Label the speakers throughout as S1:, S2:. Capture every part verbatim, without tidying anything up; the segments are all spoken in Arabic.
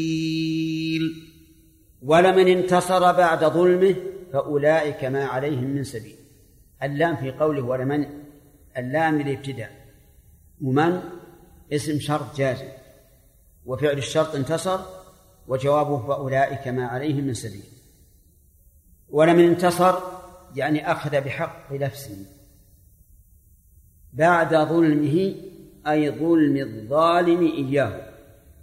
S1: ولمن انتصر بعد ظلمه فأولئك ما عليهم من سبيل. اللام في قوله ولمن، اللام للابتداء، ومن اسم شرط جازم، وفعل الشرط انتصر، وجوابه فأولئك ما عليهم من سبيل. ولمن انتصر يعني أخذ بحق نفسه بعد ظلمه، أي ظلم الظالم إياه.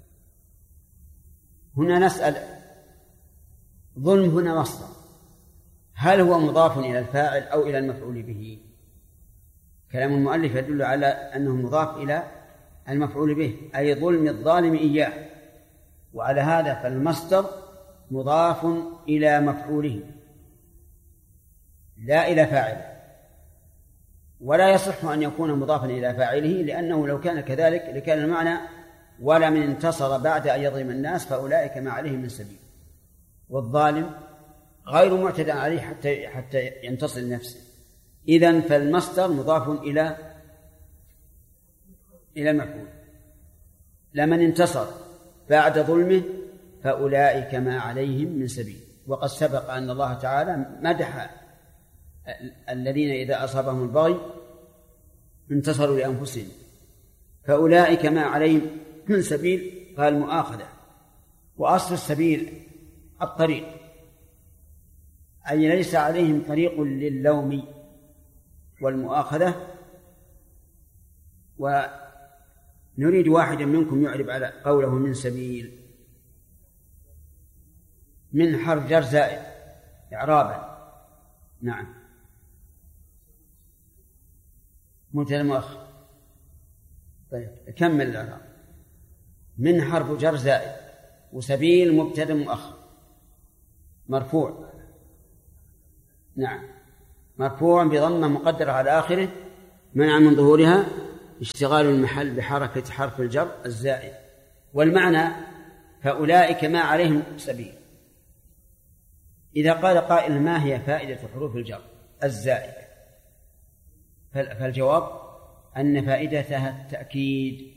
S1: هنا نسأل، ظلم هنا مصدر، هل هو مضاف إلى الفاعل أو إلى المفعول به؟ كلام المؤلف يدل على أنه مضاف إلى المفعول به، أي ظلم الظالم إياه، وعلى هذا فالمصدر مضاف إلى مفعوله لا إلى فاعله، ولا يصح أن يكون مضافا إلى فاعله، لأنه لو كان كذلك لكان المعنى ولمن انتصر بعد أن يظلم الناس فأولئك ما عليهم من سبيل، والظالم غير معتدى عليه حتى حتى ينتصر لنفسه. إذن فالمصدر مضاف إلى إلى المفعول. لمن انتصر بعد ظلمه فأولئك ما عليهم من سبيل. وقد سبق أن الله تعالى مدح الذين إذا أصابهم البغي انتصروا لأنفسهم، فأولئك ما عليهم من سبيل، قال مؤاخذة. وأصل السبيل الطريق، أي ليس عليهم طريق للوم والمؤاخذة. ونريد واحدا منكم يعرب على قوله من سبيل. من حرف جر زائد إعرابا. نعم، مبتدأ مؤخر. طيب كمل الإعراب. من حرف جر زائد، وسبيل مبتدأ مؤخر مرفوع. نعم، مرفوع بضمة مقدرة على آخره منع من ظهورها اشتغال المحل بحركة حرف الجر الزائد. والمعنى فأولئك ما عليهم سبيل. إذا قال قائل ما هي فائدة حروف الجر الزائدة؟ فالجواب أن فائدتها التأكيد،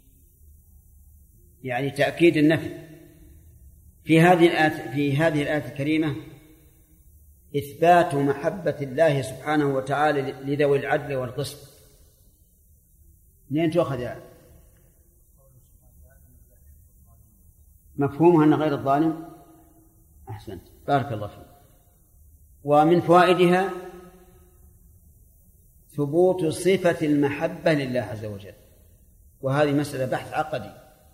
S1: يعني تأكيد النفي. في هذه الآية في هذه الآية الكريمة إثبات محبة الله سبحانه وتعالى لذوي العدل والقسط. منين تؤخذ يعني؟ مفهومها أن غير الظالم. أحسنت، بارك الله فيك. ومن فوائدها ثبوت صفة المحبة لله عز وجل، وهذه مسألة بحث عقدي.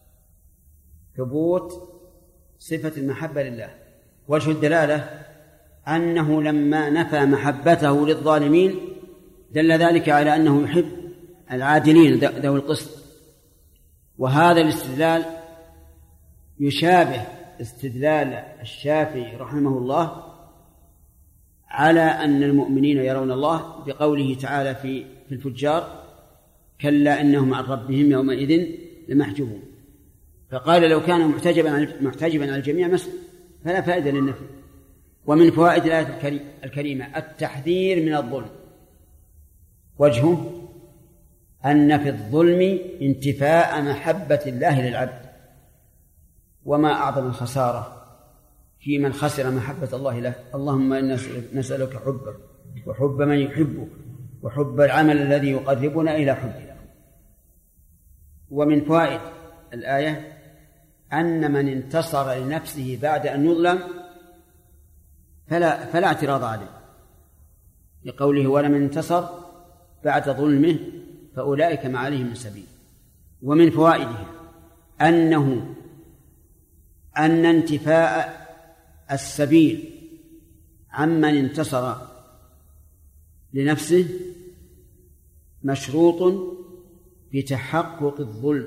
S1: ثبوت صفة المحبة لله، وجه الدلالة أنه لما نفى محبته للظالمين دل ذلك على أنه يحب العادلين ذوي القسط. وهذا الاستدلال يشابه استدلال الشافعي رحمه الله على أن المؤمنين يرون الله بقوله تعالى في في الفجار كلا إنهم عن ربهم يومئذ لمحجوبون. فقال لو كان محتجبا محتجبا على الجميع فلا فائدة للنفي. ومن فوائد الآية الكريمة التحذير من الظلم، وجهه أن في الظلم انتفاء محبة الله للعبد، وما أعظم الخسارة في من خسر محبة الله له. اللهم إنا نسألك حبك وحب من يحبك وحب العمل الذي يقربنا إلى حبك. ومن فوائد الآية أن من انتصر لنفسه بعد أن يظلم فلا, فلا اعتراض عليه، لقوله ولمن انتصر بعد ظلمه فأولئك ما عليهم من سبيل. ومن فوائدها أنه أن انتفاء السبيل عمن انتصر لنفسه مشروط بتحقق الظلم،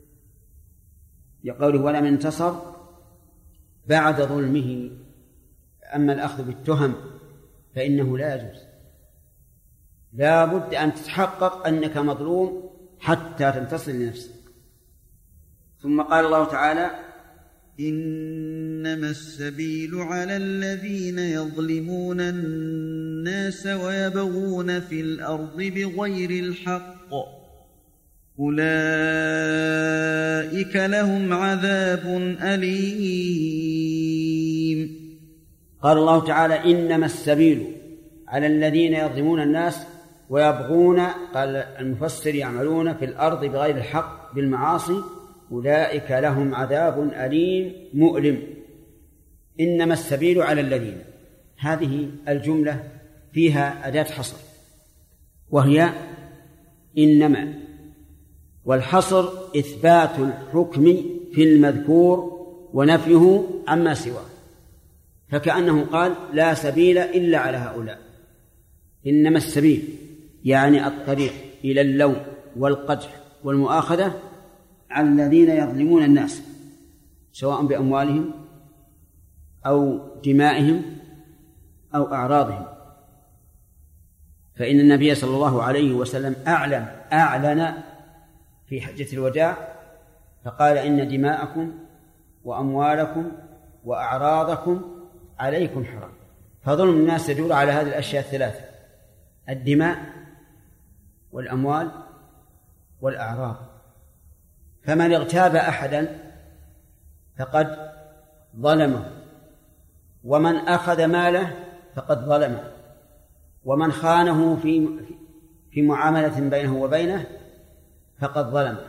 S1: لقوله ولمن انتصر بعد ظلمه. أما الأخذ بالتهم فإنه لا يجوز، لا بد أن تتحقق أنك مظلوم حتى تنتصر لنفسك. ثم قال الله تعالى
S2: إنما السبيل على الذين يظلمون الناس ويبغون في الأرض بغير الحق أولئك لهم عذاب أليم.
S1: قال الله تعالى: إنما السبيل على الذين يظلمون الناس ويبغون، قال المفسر، يعملون في الأرض بغير الحق بالمعاصي، أولئك لهم عذاب أليم مؤلم. إنما السبيل على الذين، هذه الجملة فيها أداة حصر، وهي إنما، والحصر إثبات الحكم في المذكور ونفيه عما سواه، فكأنه قال: لا سبيل إلا على هؤلاء. إنما السبيل يعني الطريق إلى اللوم والقدح والمؤاخذة على الذين يظلمون الناس، سواء بأموالهم أو دمائهم أو أعراضهم. فإن النبي صلى الله عليه وسلم أعلن أعلن في حجة الوداع فقال: إن دماءكم وأموالكم وأعراضكم عليكم حرام. فظلم الناس يدور على هذه الأشياء الثلاثة: الدماء والأموال والأعراض. فمن اغتاب أحدا فقد ظلمه، ومن أخذ ماله فقد ظلمه، ومن خانه في في معاملة بينه وبينه فقد ظلمه.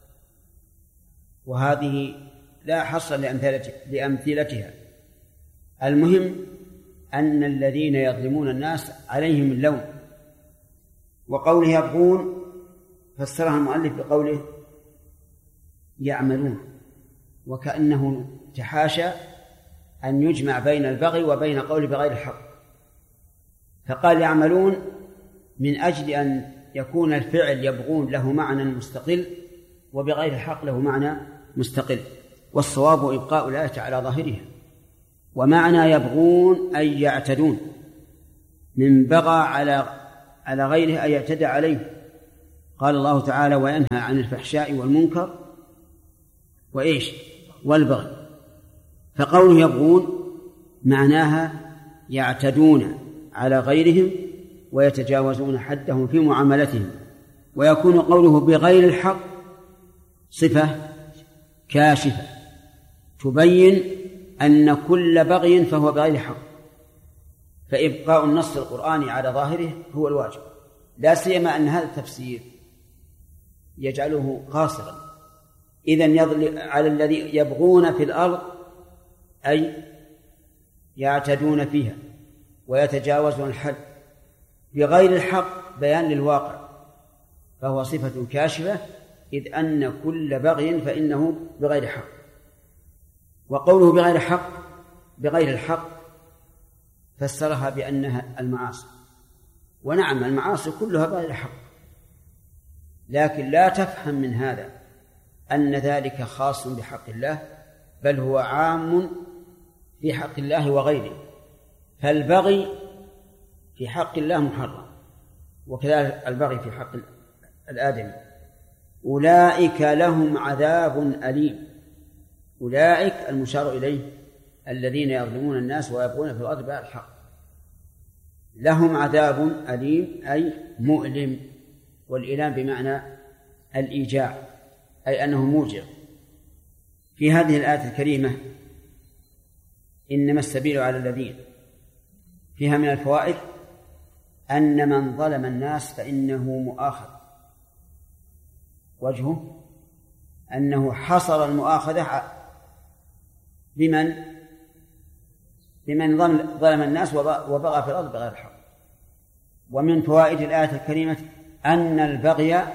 S1: وهذه لا حصر لأمثلتها. المهم أن الذين يظلمون الناس عليهم اللوم. وقوله يبغون فسرها المؤلف بقوله يعملون، وكأنه تحاشى أن يجمع بين البغي وبين قول بغير الحق، فقال يعملون من أجل أن يكون الفعل يبغون له معنى مستقل، وبغير الحق له معنى مستقل. والصواب إبقاء الآية على ظاهرها. ومعنى يبغون أي يعتدون، من بغى على على غيره أي يعتدى عليه. قال الله تعالى: وينهى عن الفحشاء والمنكر وإيش والبغي. فقوله يبغون معناها يعتدون على غيرهم ويتجاوزون حدهم في معاملتهم. ويكون قوله بغير الحق صفة كاشفة تبين أن كل بغي فهو بغير حق، فإبقاء النص القرآني على ظاهره هو الواجب، لا سيما أن هذا التفسير يجعله قاصرا. إذن يظل على الذي يبغون في الأرض أي يعتدون فيها ويتجاوزون الحد بغير الحق بيان للواقع، فهو صفة كاشفة، إذ أن كل بغي فإنه بغير حق. وقوله بغير حق بغير الحق فسرها بأنها المعاصي، ونعم المعاصي كلها بغير حق، لكن لا تفهم من هذا أن ذلك خاص بحق الله، بل هو عام في حق الله وغيره. فالبغي في حق الله محرم، وكذلك البغي في حق الآدمي. أولئك لهم عذاب أليم. أولئك المشار إليه الذين يظلمون الناس ويبغون في الأرض بغير الحق، لهم عذاب أليم أي مؤلم، والإلام بمعنى الإيجاع، أي أنه موجع. في هذه الآية الكريمة إنما السبيل على الذين، فيها من الفوائد أن من ظلم الناس فإنه مؤاخذ. وجهه أنه حصر المؤاخذة بمن بمن ظلم الناس وبغى في الأرض بغير الحق. ومن فوائد الآية الكريمة أن البغي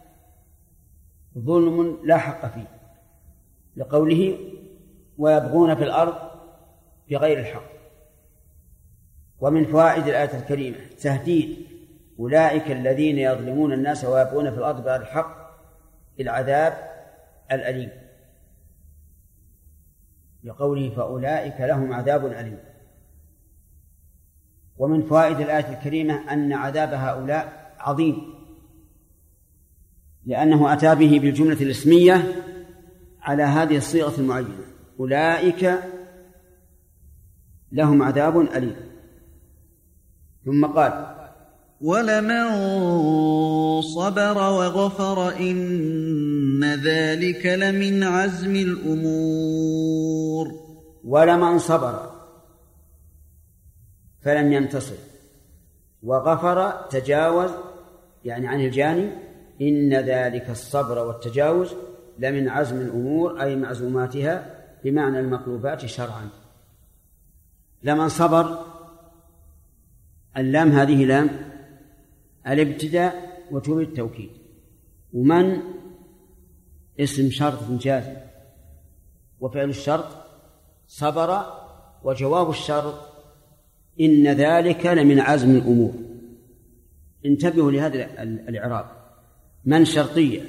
S1: ظلم لا حق فيه، لقوله ويبغون في الأرض بغير الحق. ومن فوائد الآية الكريمة تهديد أولئك الذين يظلمون الناس ويبغون في الأرض بغير الحق العذاب الأليم، لقوله فأولئك لهم عذاب أليم. ومن فوائد الآية الكريمة أن عذاب هؤلاء عظيم، لأنه أتى به بالجملة الاسمية على هذه الصيغة المعينة: أولئك لهم عذاب أليم. ثم قال:
S2: ولمن صبر وغفر إن ذلك لمن عزم الأمور.
S1: ولمن صبر فلم ينتصر وغفر تجاوز يعني عن الجاني إن ذلك الصبر والتجاوز لمن عزم الأمور أي معزوماتها بمعنى المطلوبات شرعا. لمن صبر اللام هذه لام الابتداء وتوب التوكيد، ومن اسم شرط جازم، وفعل الشرط صبر، وجواب الشرط إن ذلك لمن عزم الأمور. انتبهوا لهذا الإعراب. من شرطية،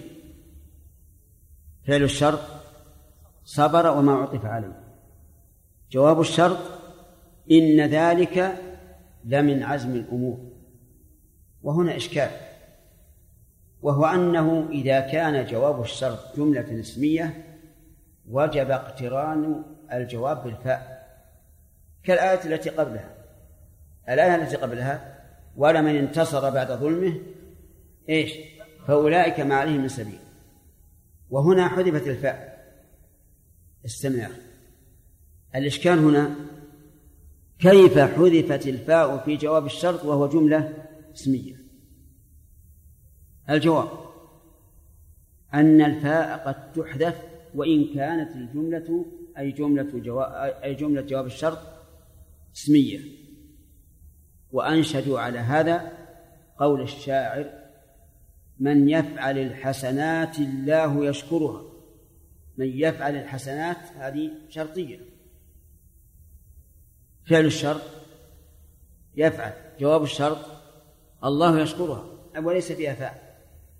S1: فعل الشرط صبر وما عطف عليه، جواب الشرط إن ذلك لمن عزم الأمور. وهنا إشكال، وهو أنه إذا كان جواب الشرط جملة اسمية وجب اقتران الجواب بالفاء كالآية التي قبلها. الآية التي قبلها ولمن انتصر بعد ظلمه إيش فأولئك ما عليهم من سبيل، وهنا حذفت الفاء. استمع، الإشكال هنا كيف حذفت الفاء في جواب الشرط وهو جملة اسمية؟ الجواب أن الفاء قد تحذف وإن كانت الجملة أي جملة جواب أي جملة جواب الشرط اسمية. وأنشدوا على هذا قول الشاعر: من يفعل الحسنات الله يشكرها. من يفعل الحسنات هذه شرطية، فعل الشرط يفعل، جواب الشرط الله يشكرها وليس فيها فاء.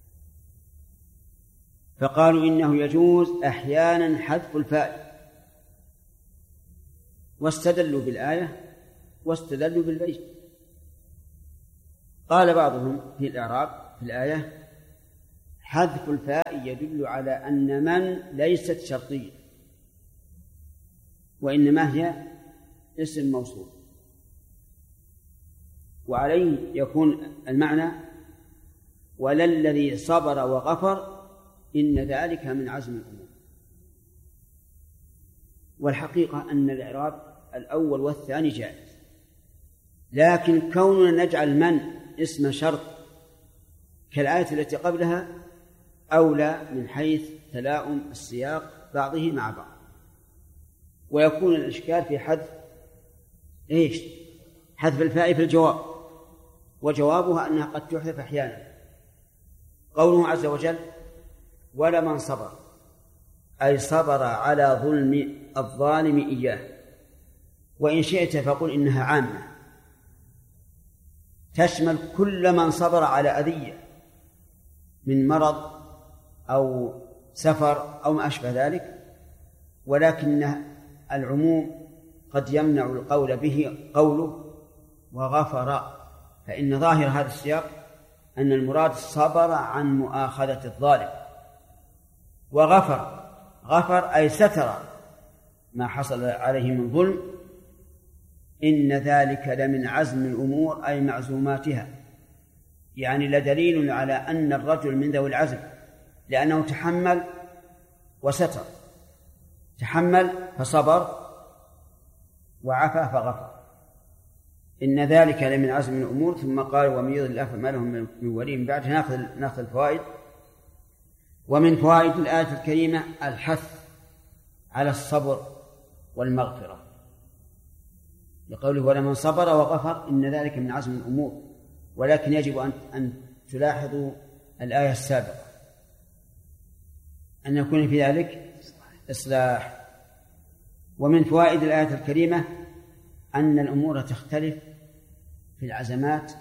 S1: فقالوا إنه يجوز أحيانا حذف الفاء، واستدلوا بالآية واستدلوا بالبيت. قال بعضهم في الإعراب في الآية: حذف الفاء يدل على أن من ليست شرطية، وإنما هي اسم موصول، وعليه يكون المعنى: وللذي صبر وغفر إن ذلك من عزم الأمور. والحقيقة أن الإعراب الأول والثاني جائز، لكن كوننا نجعل من اسم شرط كالآية التي قبلها أولى من حيث تلاؤم السياق بعضه مع بعض. ويكون الإشكال في حذف إيش؟ حذف الفاء في الجواب، وجوابها أنها قد تحذف أحيانا. قوله عز وجل: ولمن صبر، أي صبر على ظلم الظالم إياه. وإن شئت فقل إنها عامة تشمل كل من صبر على أذية من مرض أو سفر أو ما أشبه ذلك، ولكن العموم قد يمنع القول به قوله وغفر، فإن ظاهر هذا السياق أن المراد صبر عن مؤاخذة الظالم. وغفر غفر أي ستر ما حصل عليه من ظلم. إن ذلك لمن عزم الأمور أي معزوماتها، يعني لدليل على أن الرجل من ذوي العزم، لأنه تحمل وستر، تحمل فصبر وعفا فغفر. إن ذلك لمن عزم الأمور. ثم قال: ومن يضلل الله فما له من ولي من بعده. ناخذ ناخذ الفوائد. ومن فوائد الآية الكريمة الحث على الصبر والمغفرة، لقوله: ولمن صبر وغفر إن ذلك من عزم الأمور. ولكن يجب أن أن تلاحظوا الآية السابقة أن يكون في ذلك إصلاح. ومن فوائد الآية الكريمة أن الأمور تختلف في العزمات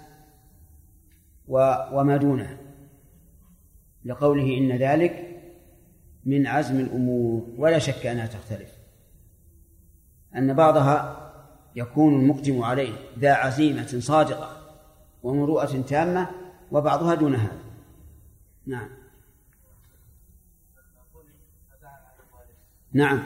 S1: وما دونها، لقوله: إن ذلك من عزم الأمور. ولا شك أنها تختلف، أن بعضها يكون المقدم عليه ذا عزيمة صادقة ومروءة تامة، وبعضها دون هذا. نعم نعم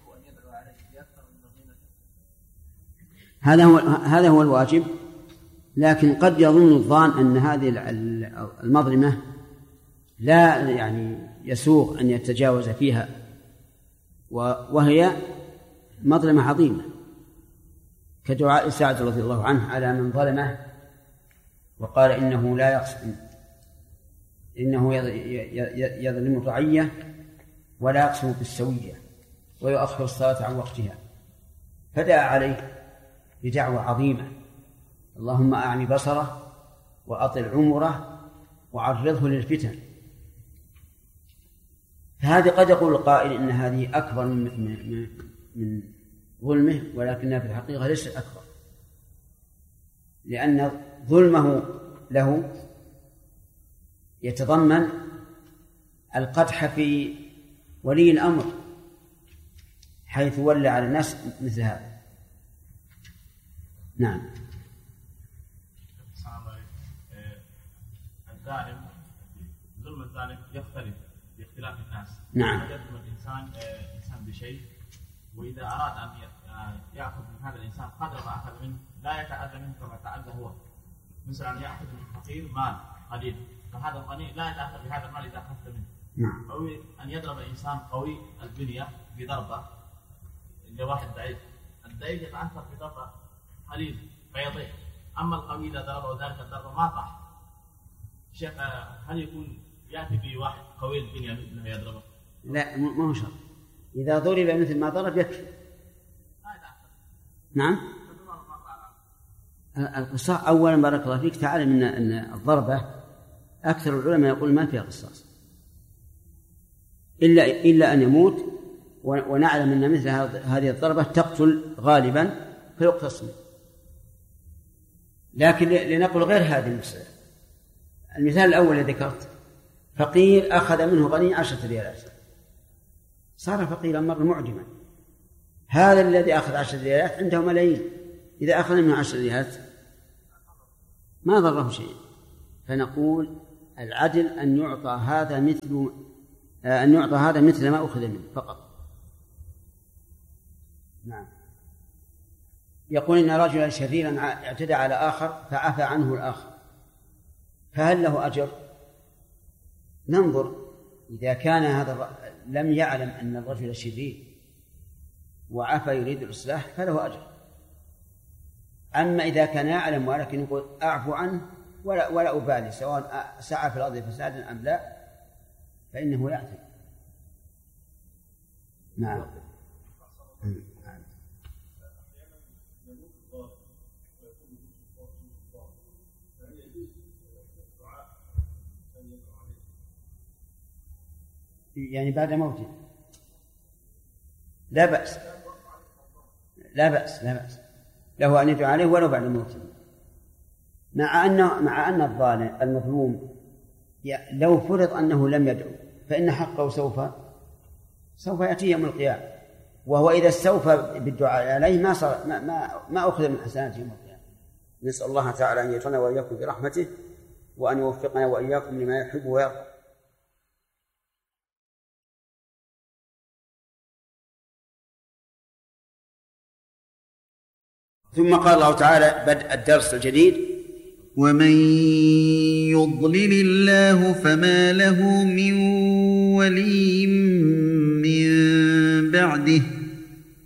S1: هذا هو هذا هو الواجب، لكن قد يظن الظان أن هذه المظلمة لا يعني يسوغ أن يتجاوز فيها، وهي مظلمة عظيمة كدعاء سعد رضي الله عنه على من ظلمه وقال إنه لا يقسم إنه يظلم الرعية ولا يقسم بالسوية ويؤخر الصلاة عن وقتها، فدعا عليه بدعوة عظيمة: اللهم أعني بصره وأطل عمره وعرضه للفتن. فهذه قد يقول القائل إن هذه أكبر من, من, من ظلمه، ولكنها في الحقيقة ليست أكبر، لأن ظلمه له يتضمن القدح في ولي الأمر حيث ولى على الناس مثل هذا. نعم.
S3: الظالم ظلم الظالم يختلف باختلاف الناس.
S1: نعم.
S3: يظلم الإنسان إنسان بشيء، وإذا أراد أن يأخذ من هذا الإنسان قدر ما أخذ منه لا يتأذى منه كما تأذى هو. مثلا يأخذ من فقير مال قليل، فهذا الغني لا يتأثر بهذا المال إذا أخذت منه.
S1: نعم.
S3: أو أن يضرب إنسان قوي البنية بضربة لواحد ضعيف، الضعيف يتأثر بضربة قليل فيضيع، أما القوي إذا ضربه ذلك الضربة ما طاح. شيخ هل يكون يأتي بواحد قوي البنية مثله يضربه؟
S1: لا، ما هو شرط. إذا ضرب مثل ما ضرب يكفي. نعم. القصاص أولا بارك الله فيك، تعلم أن الضربة أكثر العلماء يقول ما فيها قصاص إلا إلا أن يموت، ونعلم أن مثل هذه الضربة تقتل غالبا فيقتص منه. لكن لنقل غير هذه المسألة، المثال الأول الذي ذكرت: فقير أخذ منه غني عشرة ريالات، صار فقيرا مرة معدما. هذا الذي أخذ عشرة ريالات عنده ملايين، إذا أخذ منه عشرة ريالات ما ضره شيء. فنقول العدل أن يعطى هذا مثل أن يعطى هذا مثل ما أخذ منه فقط. نعم. يقول إن رجلا شريرا اعتدى على آخر فعفى عنه الآخر، فهل له أجر؟ ننظر، إذا كان هذا لم يعلم أن الرجل شرير وعفى يريد الإصلاح فله أجر. أما إذا كان يعلم ولكن يقول أعفو عنه ولا, ولا أبالي سواء سعى في الأرض فسادا أم لا، فإنه يأثم. نعم. يعني بعد موته لا بأس، لا بأس لا بأس له أن يدعو عليه ولو بعد موته، مع أن مع أن الظالم المظلوم لو فرض أنه لم يدعو فإن حقه سوف سوف يأتي يوم القيامة، وهو إذا استوفى بالدعاء عليه ما صار ما ما, ما أخذ من حسناته يوم القيامة. نسأل الله تعالى أن يجعلنا وإياكم برحمته، وأن يوفقنا وإياكم لما يحب ويرضى. ثم قال الله تعالى بدء الدرس الجديد:
S2: ومن يضلل الله فما له من ولي من بعده